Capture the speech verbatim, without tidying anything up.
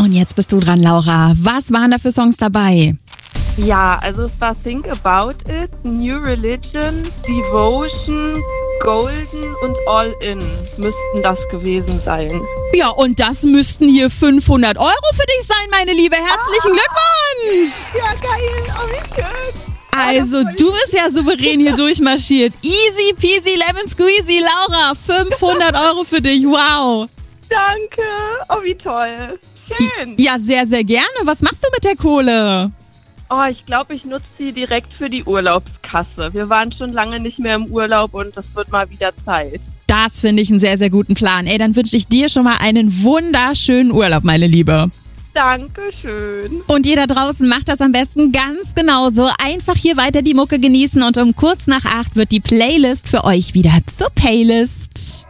Und jetzt bist du dran, Laura. Was waren da für Songs dabei? Ja, also es war Think About It, New Religion, Devotion, Golden und All In müssten das gewesen sein. Ja, und das müssten hier fünfhundert Euro für dich sein, meine Liebe. Herzlichen ah, Glückwunsch! Ja, geil. Oh, wie schön. Also, du bist ja souverän hier durchmarschiert. Easy peasy lemon squeezy, Laura. fünfhundert Euro für dich. Wow. Danke. Oh, wie toll. Schön. Ja, sehr, sehr gerne. Was machst du mit der Kohle? Oh, ich glaube, ich nutze sie direkt für die Urlaubskasse. Wir waren schon lange nicht mehr im Urlaub und das wird mal wieder Zeit. Das finde ich einen sehr, sehr guten Plan. Ey, dann wünsche ich dir schon mal einen wunderschönen Urlaub, meine Liebe. Dankeschön. Und ihr da draußen macht das am besten ganz genauso. Einfach hier weiter die Mucke genießen und um kurz nach acht wird die Playlist für euch wieder zur Paylist.